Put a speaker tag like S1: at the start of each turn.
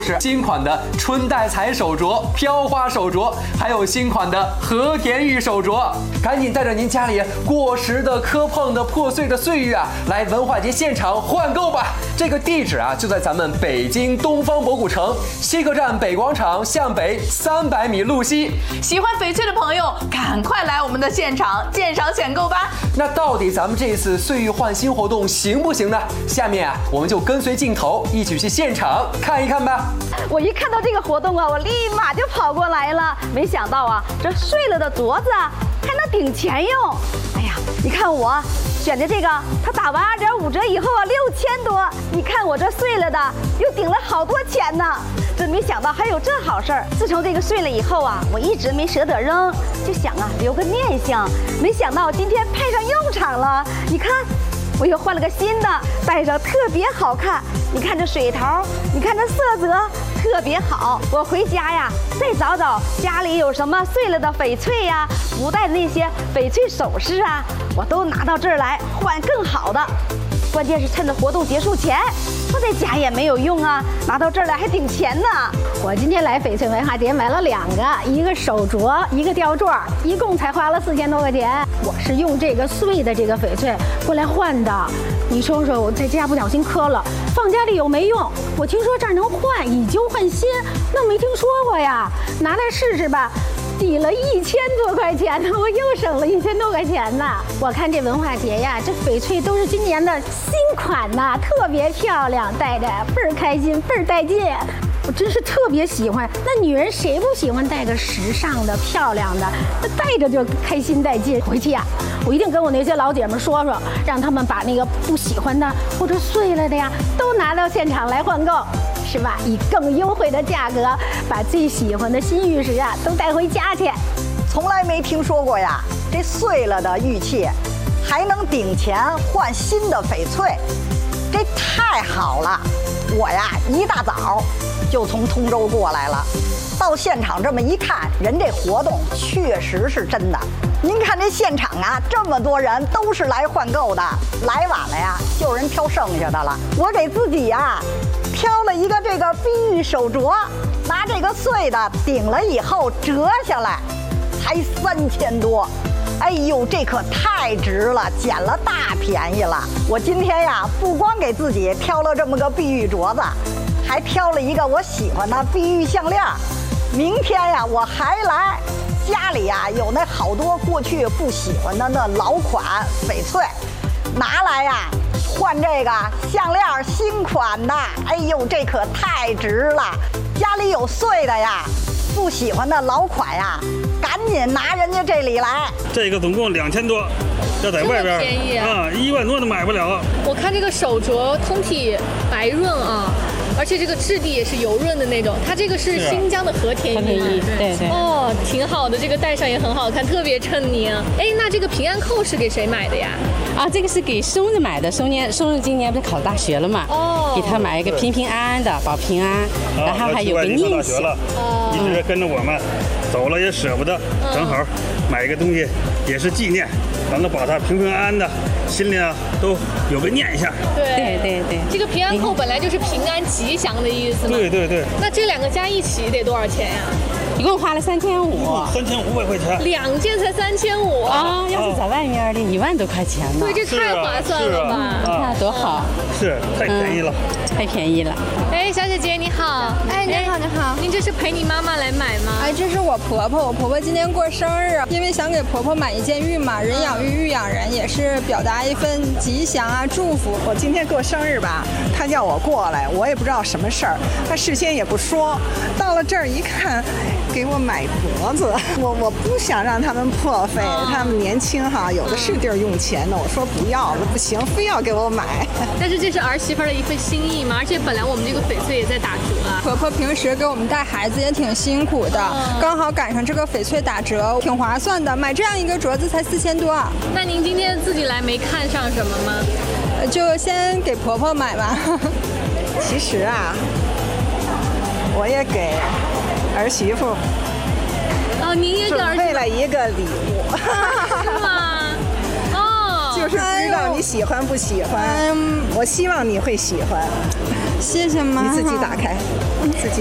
S1: 是新款的春带彩手镯、飘花手镯，还有新款的和田玉手镯。赶紧带着您家里过时的、磕碰的、破碎的岁月啊，来文化节现场换购吧！这个地址啊，就在咱们北京东方博古城西客站北广场向北300米路西。
S2: 喜欢翡翠的朋友，赶快来我们的现场鉴赏选购吧！
S1: 那到底咱们这次岁月换新活动行不行呢？下面啊，我们就跟随镜头一起去现场看一看吧。
S3: 我一看到这个活动啊，我立马就跑过来了。没想到啊，这碎了的镯子啊，还能顶钱用。哎呀，你看我选的这个，它打完2.5折以后啊，6000多。你看我这碎了的，又顶了好多钱呢。真没想到还有这好事儿。自从这个碎了以后啊，我一直没舍得扔，就想啊留个念想。没想到今天派上用场了。你看，我又换了个新的，戴上特别好看。你看这水头，你看这色泽特别好。我回家呀，再找找家里有什么碎了的翡翠呀，不戴的那些翡翠首饰啊，我都拿到这儿来换更好的。关键是趁着活动结束前，放在家也没有用啊，拿到这儿来还顶钱呢。
S4: 我今天来翡翠文化节买了2个，一个手镯，一个吊坠，一共才花了4000多块钱。我是用这个碎的这个翡翠过来换的。你说说，我在家不小心磕了，放家里有没用？我听说这儿能换，以旧换新，那没听说过呀。拿来试试吧。抵了1000多块钱呢，我又省了1000多块钱呢。我看这文化节呀，这翡翠都是今年的新款呐，特别漂亮，戴着倍儿开心，倍儿带劲。我真是特别喜欢。那女人谁不喜欢戴个时尚的、漂亮的？那戴着就开心带劲。回去呀，我一定跟我那些老姐们说说，让他们把那个不喜欢的或者碎了的呀，都拿到现场来换购。是吧？以更优惠的价格，把最喜欢的新玉石啊都带回家去。
S5: 从来没听说过呀，这碎了的玉器还能顶钱换新的翡翠，这太好了！我呀一大早就从通州过来了，到现场这么一看，人这活动确实是真的。您看这现场啊，这么多人都是来换购的，来晚了呀，就有人挑剩下的了。我给自己呀挑了一个这个碧玉手镯，拿这个碎的顶了以后折下来，才3000多。哎呦，这可太值了，捡了大便宜了。我今天呀，不光给自己挑了这么个碧玉镯子，还挑了一个我喜欢的碧玉项链。明天呀，我还来。家里呀有那好多过去不喜欢的那老款翡翠，拿来呀换这个项链新款的。哎呦，这可太值了！家里有碎的呀，不喜欢的老款呀，赶紧拿人家这里来。
S6: 这个总共2000多，要在外边
S7: 便宜
S6: 啊，1万多都买不了。
S7: 我看这个手镯通体白润啊，而且这个质地也是油润的那种。它这个是新疆的和田玉，
S4: 对对。
S7: 哦，挺好的，这个戴上也很好看，特别衬你。哎，那这个平安扣是给谁买的呀？
S8: 啊，这个是给孙子买的，孙子今年不是考大学了嘛？哦，给他买一个平平安安的，保平安，然后还有个念想。
S6: 一直跟着我们走了也舍不得，正好买一个东西也是纪念，咱们保他平平安安的，心里啊都有个念想。
S7: 对
S8: 对对，
S7: 这个平安扣本来就是平安吉祥的意思嘛。
S6: 对对对。
S7: 那这2个加一起得多少钱呀？
S8: 一共花了3500
S6: 块钱
S7: ，2件才3500
S8: 啊！要是在外面的1万多块钱呢。
S7: 对，这太划算了吧！
S8: 你看多好，
S6: 是太便宜了，
S8: 太便宜了。
S7: 哎，小姐姐你好，
S9: 哎，你好，你好，
S7: 您这是陪你妈妈来买吗？
S9: 哎，这是我婆婆，我婆婆今年过生日，因为想给婆婆买一件玉嘛，人养玉，玉养人，也是表达一份吉祥啊，祝福。
S10: 我今天过生日吧，她叫我过来，我也不知道什么事儿，她事先也不说，到了这儿一看。给我买镯子，我不想让他们破费，他们年轻哈，有的是地儿用钱的。我说不要了，不行，非要给我买。
S7: 但是这是儿媳妇的一份心意嘛，而且本来我们这个翡翠也在打折啊。
S9: 婆婆平时给我们带孩子也挺辛苦的，刚好赶上这个翡翠打折，挺划算的。买这样一个镯子才4000多。
S7: 那您今天自己来没看上什么吗？
S9: 就先给婆婆买吧。
S10: 其实啊，我也给儿媳妇
S7: 您也
S10: 准备了一个礼物，
S7: 是吗？哦，
S10: 就是不知道你喜欢不喜欢，我希望你会喜欢。
S9: 谢谢妈妈。
S10: 你自己打开。 自己。